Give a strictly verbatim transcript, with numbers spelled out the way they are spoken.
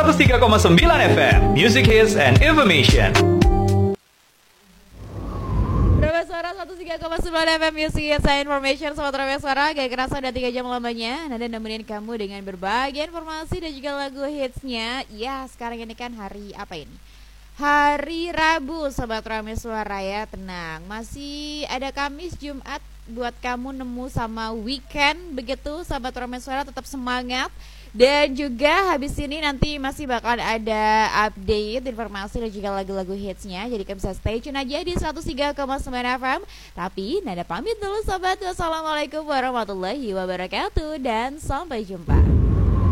seratus tiga koma sembilan F M, Music Hits and Information. Trames Suara seratus tiga koma sembilan F M, Music Hits and Information. Sobat Trames Suara, gak kerasa udah tiga jam lamanya Nada nemenin kamu dengan berbagai informasi dan juga lagu hitsnya. Ya, sekarang ini kan hari apa ini? Hari Rabu, Sobat Trames Suara ya. Tenang, masih ada Kamis, Jumat buat kamu nemu sama weekend. Begitu Sobat Trames Suara, tetap semangat. Dan juga habis ini nanti masih bakal ada update informasi dan juga lagu-lagu hitsnya. Jadi kamu bisa stay tune aja di seratus tiga koma sembilan F M. Tapi Nada pamit dulu Sobat. Wassalamualaikum warahmatullahi wabarakatuh dan sampai jumpa.